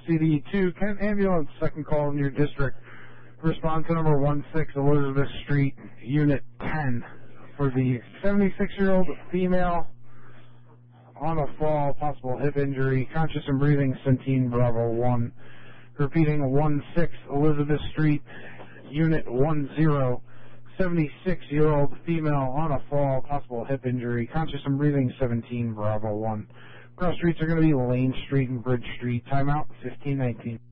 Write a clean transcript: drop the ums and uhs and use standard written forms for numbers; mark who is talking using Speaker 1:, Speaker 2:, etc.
Speaker 1: CD2, Kent Ambulance, second call in your district. Respond to number 16 Elizabeth Street, Unit 10, for the 76-year-old female on a fall, possible hip injury, conscious and breathing, Centene Bravo 1. Repeating, 16 Elizabeth Street, Unit 10, 76-year-old female on a fall, possible hip injury, conscious and breathing, 17 Bravo 1. Cross streets are going to be Lane Street and Bridge Street. Timeout, 15:19.